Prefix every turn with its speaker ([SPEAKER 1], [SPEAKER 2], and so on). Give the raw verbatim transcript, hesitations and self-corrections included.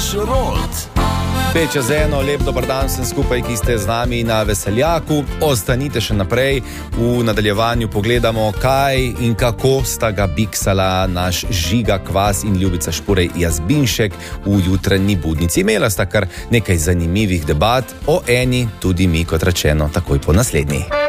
[SPEAKER 1] naš rod.
[SPEAKER 2] Peča z eno, lep dober dan vsem skupaj, ki ste z nami na Veseljaku. Ostanite še naprej, v nadaljevanju pogledamo, kaj in kako sta ga biksala naš Žiga Kvas in Ljubica Špurej Jazbinšek v jutranji budnici. Imela sta kar nekaj zanimivih debat, o eni tudi mi, kot rečeno, takoj po naslednji.